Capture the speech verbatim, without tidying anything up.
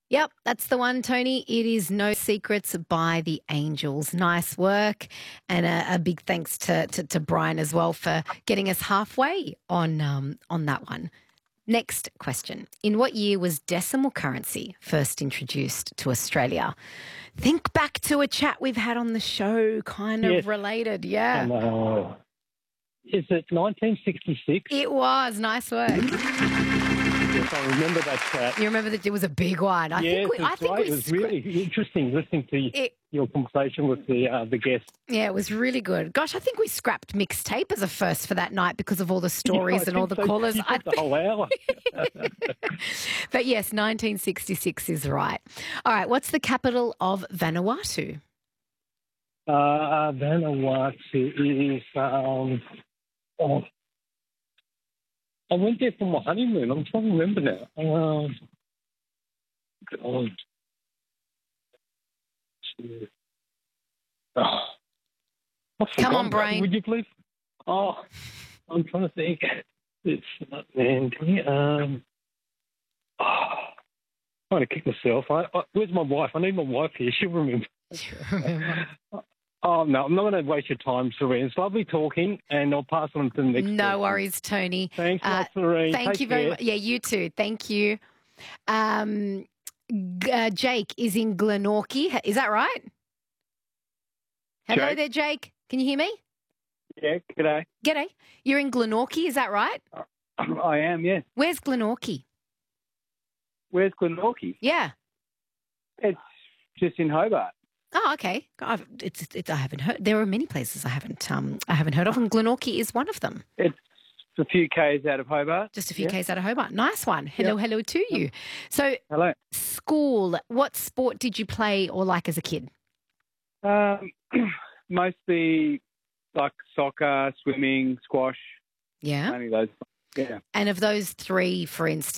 Yep, that's the one, Tony. It is No Secrets by the Angels. Nice work. And a, a big thanks to, to, to Brian as well for getting us halfway on, um, on that one. Next question. In what year was decimal currency first introduced to Australia? Think back to a chat we've had on the show, kind of Yes. related. Yeah. And, uh, is it nineteen sixty-six? It was. Nice work. Yes, I remember that chat. You remember that it was a big one. I yes, think we, I it's think right. we It was scra- really interesting listening to it, your conversation with the uh, the guest. Yeah, it was really good. Gosh, I think we scrapped mixtape as a first for that night because of all the stories Yeah, and all the so. callers. You I took the whole hour. But yes, nineteen sixty-six is right. All right, what's the capital of Vanuatu? uh, Vanuatu is. Um, oh, I went there for my honeymoon. I'm trying to remember now. Um, God. Oh, I've Come on, forgotten. brain. Would you please? Oh, I'm trying to think. It's not Mandy. Um, oh, I'm trying to kick myself. I, I, where's my wife? I need my wife here. She'll remember. Remember? Oh, no, I'm not going to waste your time, Serene. It's lovely talking, and I'll pass on to the next No person. worries, Tony. Thanks a Uh, lot, Serene. Thank Take you very care. much. Yeah, you too. Thank you. Um, G- uh, Jake is in Glenorchy. Is that right? Hello Jake? there, Jake. Can you hear me? Yeah, g'day. G'day. You're in Glenorchy, is that right? I am, yes. Where's Glenorchy? Where's Glenorchy? Yeah. It's just in Hobart. Oh, okay. I've, it's, it's, I haven't heard. There are many places I haven't, um, I haven't heard of, and Glenorchy is one of them. It's a few k's out of Hobart. Just a few Yeah. k's out of Hobart. Nice one. Hello, Yep. hello to you. So, Hello. school. What sport did you play or like as a kid? Um, mostly like soccer, swimming, squash, Yeah. only those. Yeah. And of those three, for instance.